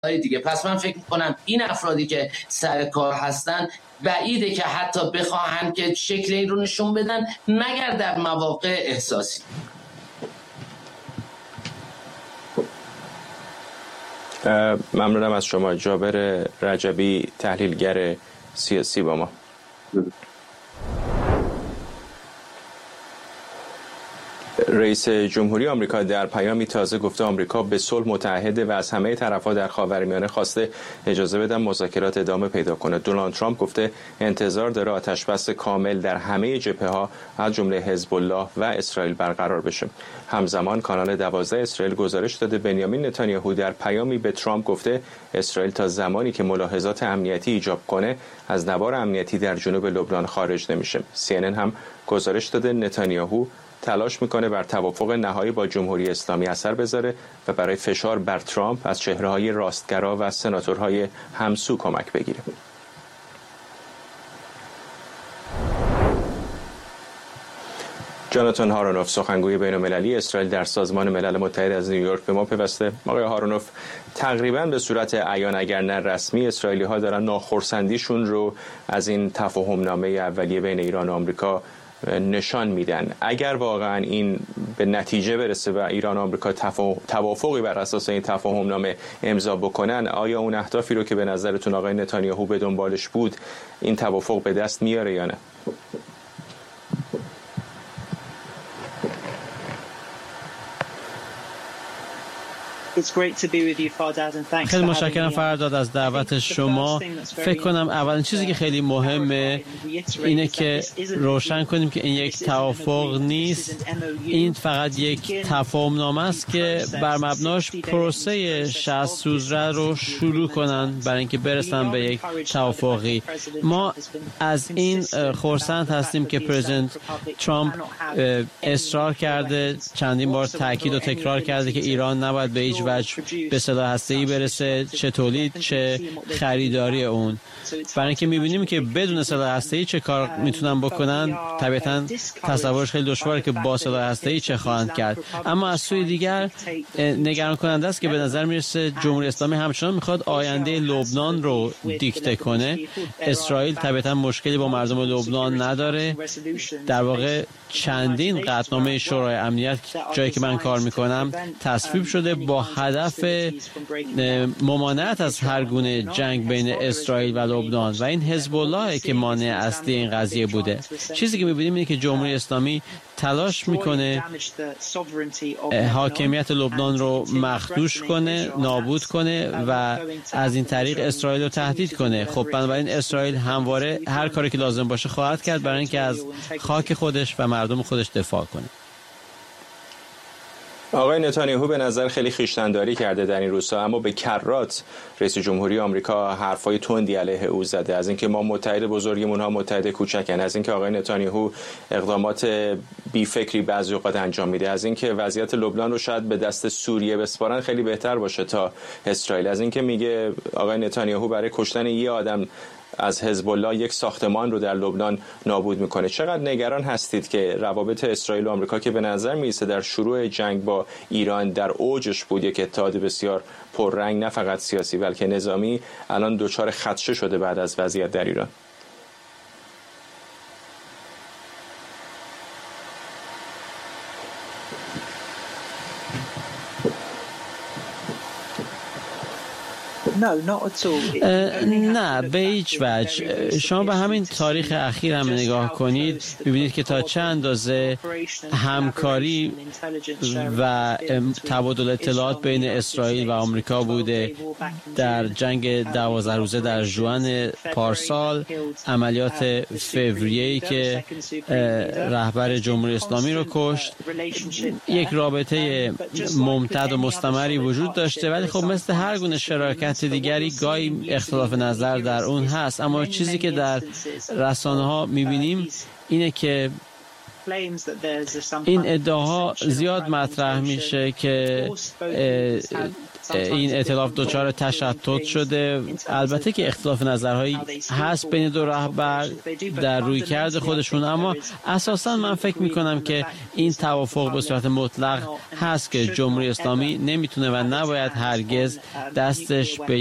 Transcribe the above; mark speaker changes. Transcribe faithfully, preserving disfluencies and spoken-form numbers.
Speaker 1: دیگه. پس من فکر میکنم این افرادی که سر کار هستن بعیده که حتی بخواهن که شکل این رو نشون بدن مگر در مواقع احساسی.
Speaker 2: ممنونم از شما. جابر رجبی، تحلیلگر سیاسی با ما. رئیس جمهوری آمریکا در پیامی تازه گفته آمریکا به صلح متعهده و از همه طرف‌ها در خاورمیانه خواسته اجازه بدن مذاکرات ادامه پیدا کنه. دونالد ترامپ گفته انتظار داره آتش‌بس کامل در همه جبهه‌ها از جمله حزب الله و اسرائیل برقرار بشه. همزمان کانال دوازده اسرائیل گزارش داده بنیامین نتانیاهو در پیامی به ترامپ گفته اسرائیل تا زمانی که ملاحظات امنیتی ایجاب کنه از نوار امنیتی در جنوب لبنان خارج نمیشه. سی ان ان هم گزارش داده نتانیاهو تلاش میکنه بر توافق نهایی با جمهوری اسلامی اثر بذاره و برای فشار بر ترامپ از چهره‌های راستگرا و سناتورهای همسو کمک بگیره. جاناتان هارونوف، سخنگوی بین‌المللی اسرائیل در سازمان ملل متحد از نیویورک به ما پیوسته. آقای هارونوف، تقریبا به صورت عیان اگر نه رسمی اسرائیلی‌ها دارن ناخرسندیشون رو از این تفاهم‌نامه اولیه بین ایران و آمریکا نشان میدن. اگر واقعا این به نتیجه برسه و ایران و آمریکا توافقی بر اساس این تفاهم‌نامه امضا بکنن، آیا اون اهدافی رو که به نظرتون آقای نتانیاهو به دنبالش بود این توافق به دست میاره یا نه؟
Speaker 3: خیلی متشکرم فرداد از دعوت شما. فکر کنم اولین چیزی که خیلی مهمه اینه که روشن کنیم که این یک توافق نیست، این فقط یک تفاهم‌نامه است که بر مبناش پروسه شصت روزه رو شروع کنن برای اینکه برسن به یک توافقی. ما از این خرسند هستیم که پرزیدنت ترامپ اصرار کرده، چندین بار تاکید و تکرار کرده که ایران نباید به هیچ وجه به سلاح هسته‌ای برسه، چه تولید چه خریداری اون. برای اینکه می‌بینیم که بدون سلاح هسته‌ای چه کار میتونن بکنن، طبیعتاً تصورش خیلی دشواره که با سلاح هسته‌ای چه خواهند کرد. اما از سوی دیگر نگران کننده است که به نظر میرسه جمهوری اسلامی همچنان میخواد آینده لبنان رو دیکته کنه. اسرائیل طبیعتاً مشکلی با مردم لبنان نداره. در واقع چندین قطعنامه شورای امنیت جایی که من کار میکنم تصویب شده با هدف ممانعت از هر گونه جنگ بین اسرائیل و لبنان و این حزب الله که مانع اصلی این قضیه بوده. چیزی که میبینیم اینه که جمهوری اسلامی تلاش میکنه حاکمیت لبنان رو مخدوش کنه، نابود کنه و از این طریق اسرائیل رو تهدید کنه. خب بنابراین اسرائیل همواره هر کاری که لازم باشه خواهد کرد برای اینکه از خاک خودش و مردم خودش دفاع کنه.
Speaker 2: آقای نتانیاهو به نظر خیلی خویشتن‌داری کرده در این روزها، اما به کرات رئیس جمهوری آمریکا حرفای تندی علیه او زده، از اینکه ما متحد بزرگمون ها متحد کوچکن، از اینکه آقای نتانیاهو اقدامات بی فکری بعضی اوقات انجام میده، از اینکه وضعیت لبنان رو شاید به دست سوریه بسپارن خیلی بهتر باشه تا اسرائیل، از اینکه میگه آقای نتانیاهو برای کشتن یه آدم از حزب الله یک ساختمان رو در لبنان نابود میکنه. چقدر نگران هستید که روابط اسرائیل و آمریکا که به نظر میرسه در شروع جنگ با ایران در اوجش بود، یک اتحاد بسیار پررنگ نه فقط سیاسی بلکه نظامی، الان دچار خدشه شده بعد از وضعیت در ایران؟
Speaker 3: نه به هیچ وجه. شما به همین تاریخ اخیر هم نگاه کنید ببینید که تا چه اندازه همکاری و تبادل اطلاعات بین اسرائیل و آمریکا بوده. در جنگ دوازده روزه در ژوئن پارسال، عملیات فوریه‌ای که رهبر جمهوری اسلامی رو کشت، یک رابطه ممتد و مستمری وجود داشته، ولی خب مثل هر گونه شراکت دیگری گاهی اختلاف نظر در اون هست. اما چیزی که در رسانه ها میبینیم اینه که این ادعاها زیاد مطرح میشه که این ائتلاف دچار تشتت شده. البته که اختلاف نظرهایی هست بین دو رهبر در رویکرد خودشون، اما اساسا من فکر میکنم که این توافق به صورت مطلق هست که جمهوری اسلامی نمیتونه و نباید هرگز دستش به